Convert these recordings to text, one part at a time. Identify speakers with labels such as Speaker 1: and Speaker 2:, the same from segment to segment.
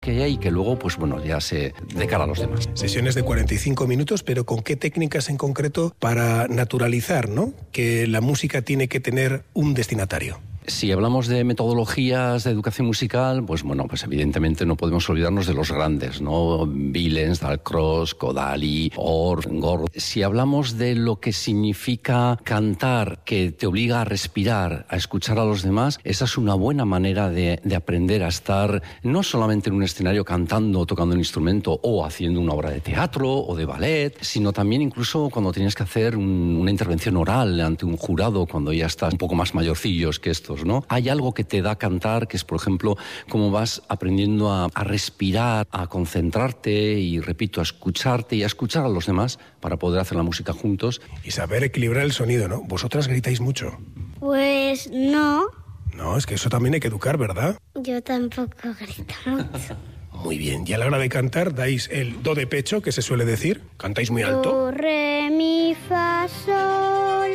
Speaker 1: que hay y que luego, pues bueno, ya se de cara a los demás.
Speaker 2: Sesiones de 45 minutos, pero ¿con qué técnicas en concreto para naturalizar, ¿no?, que la música tiene que tener un destinatario?
Speaker 1: Si hablamos de metodologías de educación musical, pues bueno, pues evidentemente no podemos olvidarnos de los grandes, ¿no? Villens, Dalcroze, Kodály, Orff, Gord. Si hablamos de lo que significa cantar, que te obliga a respirar, a escuchar a los demás, esa es una buena manera de aprender a estar no solamente en un escenario cantando, tocando un instrumento o haciendo una obra de teatro o de ballet, sino también incluso cuando tienes que hacer una intervención oral ante un jurado, cuando ya estás un poco más mayorcillos que esto, ¿no? Hay algo que te da cantar, que es, por ejemplo, cómo vas aprendiendo a respirar, a concentrarte y, repito, a escucharte y a escuchar a los demás para poder hacer la música juntos.
Speaker 2: Y saber equilibrar el sonido, ¿no? ¿Vosotras gritáis mucho?
Speaker 3: Pues no.
Speaker 2: No, es que eso también hay que educar, ¿verdad?
Speaker 3: Yo tampoco grito mucho.
Speaker 2: Muy bien. Y a la hora de cantar, dais el do de pecho, que se suele decir. ¿Cantáis muy alto?
Speaker 3: Do, re, mi, fa, sol.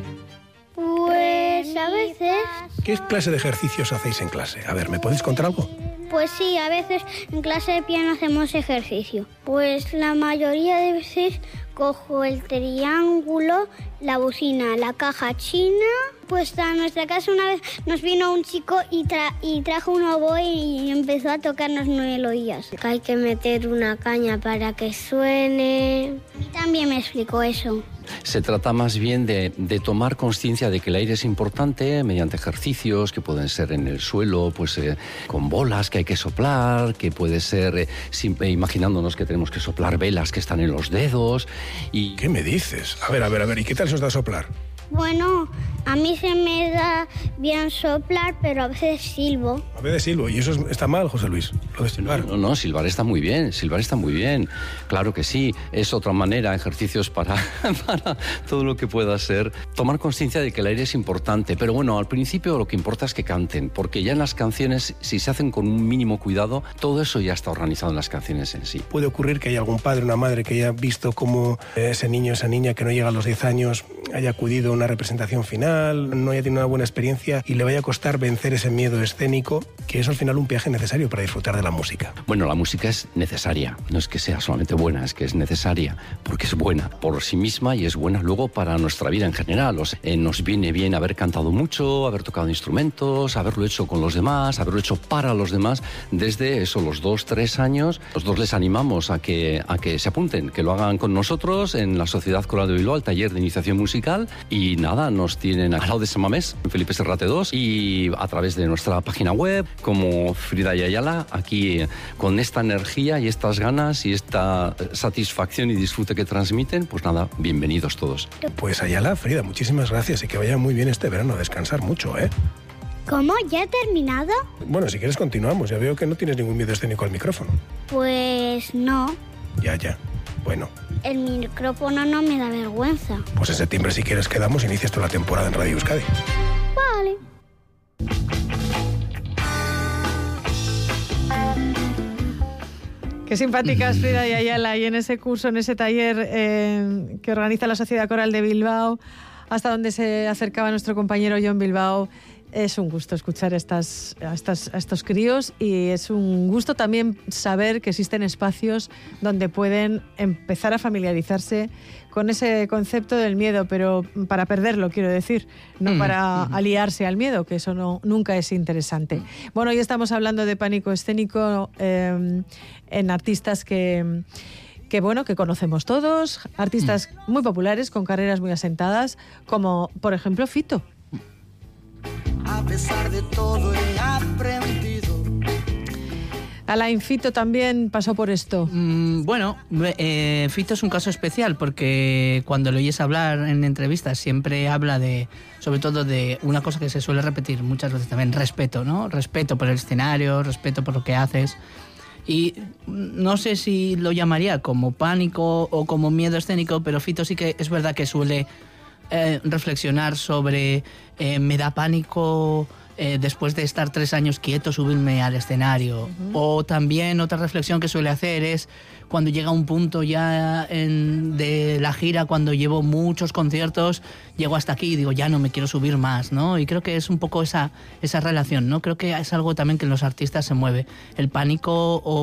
Speaker 3: Pues a veces...
Speaker 2: ¿Qué clase de ejercicios hacéis en clase? A ver, ¿me podéis contar algo?
Speaker 3: Pues sí, a veces en clase de piano hacemos ejercicio. Pues la mayoría de veces cojo el triángulo, la bocina, la caja china. Pues a nuestra casa una vez nos vino un chico y trajo un oboe y empezó a tocarnos melodías. Hay que meter una caña para que suene. A mí también me explicó eso.
Speaker 1: Se trata más bien de tomar conciencia de que el aire es importante mediante ejercicios que pueden ser en el suelo, pues con bolas que hay que soplar, que puede ser imaginándonos que tenemos que soplar velas que están en los dedos. Y...
Speaker 2: ¿Qué me dices? A ver, ¿y qué tal se os da soplar?
Speaker 3: Bueno, a mí se me da bien soplar, pero a veces silbo.
Speaker 2: A veces silbo, y eso está mal, José Luis, lo de silbar.
Speaker 1: No, silbar está muy bien, claro que sí. Es otra manera, ejercicios para todo lo que pueda ser. Tomar conciencia de que el aire es importante, pero bueno, al principio lo que importa es que canten, porque ya en las canciones, si se hacen con un mínimo cuidado, todo eso ya está organizado en las canciones en sí.
Speaker 2: Puede ocurrir que haya algún padre, una madre que haya visto cómo ese niño, esa niña que no llega a los 10 años haya acudido a una representación final, no haya tenido una buena experiencia y le vaya a costar vencer ese miedo escénico, que es al final un viaje necesario para disfrutar de la música.
Speaker 1: Bueno, la música es necesaria, no es que sea solamente buena, es que es necesaria, porque es buena por sí misma y es buena luego para nuestra vida en general. Nos viene bien haber cantado mucho, haber tocado instrumentos, haberlo hecho con los demás, haberlo hecho para los demás, desde eso, los 2-3 años. Los dos les animamos a que se apunten, que lo hagan con nosotros en la Sociedad Coral de Bilbao, el taller de iniciación musical, y nada, nos tienen al lado de San Mamés, en Felipe Serrate 2, y a través de nuestra página web, como Frida y Ayala, aquí con esta energía y estas ganas y esta satisfacción y disfrute que transmiten, pues nada, bienvenidos todos.
Speaker 2: Pues Ayala, Frida, muchísimas gracias y que vaya muy bien este verano, a descansar mucho, ¿eh?
Speaker 3: ¿Cómo? ¿Ya he terminado?
Speaker 2: Bueno, si quieres continuamos, ya veo que no tienes ningún miedo escénico al micrófono.
Speaker 3: Pues no.
Speaker 2: Ya, bueno.
Speaker 3: El micrófono no me da vergüenza.
Speaker 2: Pues en septiembre, si quieres, quedamos, inicias toda la temporada en Radio Euskadi.
Speaker 3: Vale.
Speaker 4: Qué simpáticas Frida y Ayala, y en ese curso, en ese taller que organiza la Sociedad Coral de Bilbao, hasta donde se acercaba nuestro compañero Jon Bilbao. Es un gusto escuchar a estos críos, y es un gusto también saber que existen espacios donde pueden empezar a familiarizarse con ese concepto del miedo, pero para perderlo, quiero decir, no para aliarse al miedo, que eso nunca es interesante. Bueno, hoy estamos hablando de pánico escénico en artistas que conocemos todos, artistas muy populares, con carreras muy asentadas, como por ejemplo Fito.
Speaker 5: A pesar de todo he aprendido.
Speaker 4: Alain, Fito también pasó por esto.
Speaker 6: Fito es un caso especial porque cuando lo oyes hablar en entrevistas siempre habla sobre todo de una cosa que se suele repetir muchas veces también, respeto, ¿no? Respeto por el escenario, respeto por lo que haces. Y no sé si lo llamaría como pánico o como miedo escénico, pero Fito sí que es verdad que suele reflexionar sobre me da pánico después de estar 3 años quieto, subirme al escenario. O también otra reflexión que suele hacer es cuando llega un punto ya de la gira, cuando llevo muchos conciertos, llego hasta aquí y digo, ya no me quiero subir más, ¿no? Y creo que es un poco esa relación, ¿no? Creo que es algo también que en los artistas se mueve. El pánico o